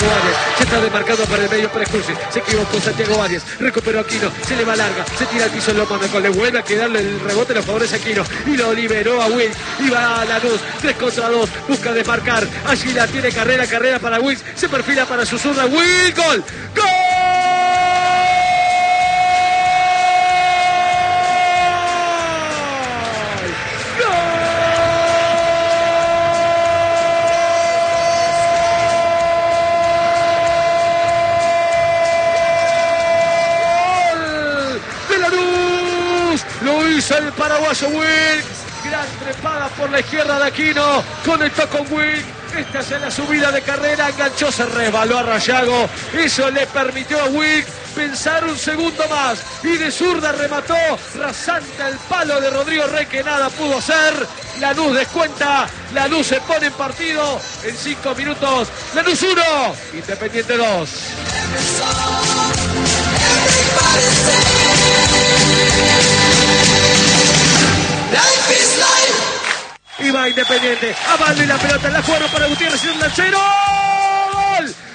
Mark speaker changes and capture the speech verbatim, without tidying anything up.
Speaker 1: Santiago Arias. Se está demarcando para el medio para Escursi. Se equivocó Santiago Arias. Recuperó Aquino. Se le va larga. Se tira al piso, lo manda con le vuelve a quedarle el rebote, lo favorece Aquino. Y lo liberó a Wilks. Y va a Lanús. tres contra dos. Busca desmarcar. Allí la tiene Carrera. Carrera para Wilks. Se perfila para su zurda. Wilks. Gol. ¡Gol! Lo hizo el paraguayo Wilks. Gran trepada por la izquierda de Aquino. Conectó con Wilks. Esta es la subida de Carrera. Enganchó, se resbaló a Rayago. Eso le permitió a Wilks pensar un segundo más. Y de zurda remató rasante el palo de Rodrigo Rey, que nada pudo hacer. Lanús descuenta. Lanús se pone en partido en cinco minutos. Lanús uno. Independiente dos. Y va Independiente, a Valde la pelota, la jugaron para Gutiérrez y un lanchero. ¡Gol!